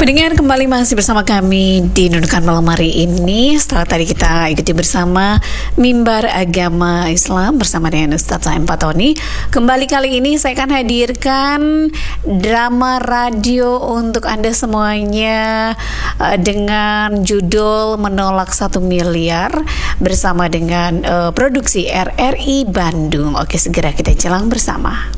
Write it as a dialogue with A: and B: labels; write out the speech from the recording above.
A: Pendengar, kembali masih bersama kami di Nunukan Malam hari ini. Setelah tadi kita ikuti bersama Mimbar Agama Islam bersama dengan Ustadz Saim Fatoni. Kembali kali ini saya akan hadirkan drama radio untuk Anda semuanya dengan judul Menolak 1 Miliar bersama dengan produksi RRI Bandung. Oke, segera kita jelang bersama.